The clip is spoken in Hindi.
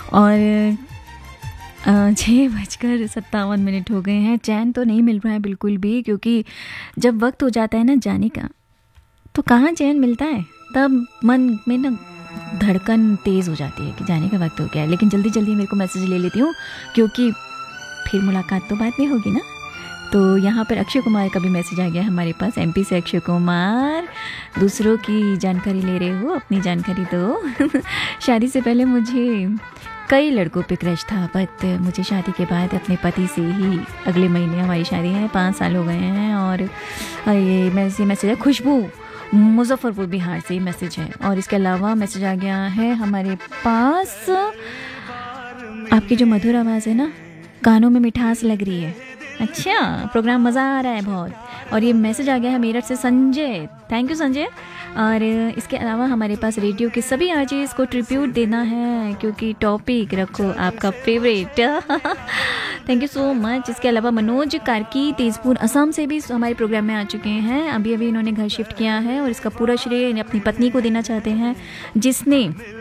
और 6:57 हो गए हैं। चैन तो नहीं मिल रहा है बिल्कुल भी, क्योंकि जब वक्त हो जाता है ना जाने का तो कहाँ चैन मिलता है। तब मन में ना धड़कन तेज़ हो जाती है कि जाने का वक्त हो गया है। लेकिन जल्दी जल्दी मेरे को मैसेज ले लेती हूँ, क्योंकि फिर मुलाकात तो बाद में होगी ना। तो यहाँ पर अक्षय कुमार का भी मैसेज आ गया हमारे पास, एमपी से अक्षय कुमार। दूसरों की जानकारी ले रहे हो, अपनी जानकारी दो। शादी से पहले मुझे कई लड़कों पे क्रश था, बट मुझे शादी के बाद अपने पति से ही, अगले महीने हमारी शादी है, 5 साल हो गए हैं। और ये मैसेज है खुशबू मुजफ्फरपुर बिहार से मैसेज है। और इसके अलावा मैसेज आ गया है हमारे पास, आपकी जो मधुर आवाज़ है ना, कानों में मिठास लग रही है। अच्छा, प्रोग्राम मज़ा आ रहा है बहुत। और ये मैसेज आ गया है मेरठ से संजय, थैंक यू संजय। और इसके अलावा हमारे पास रेडियो के सभी आरजेस को ट्रिब्यूट देना है, क्योंकि टॉपिक रखो आपका favourite. Thank you so much. इसके अलावा मनोज कार्की तेजपुर असम से भी हमारे प्रोग्राम में आ चुके हैं। अभी अभी इन्होंने घर शिफ्ट किया है और इसका पूरा श्रेय अपनी पत्नी को देना चाहते हैं, जिसने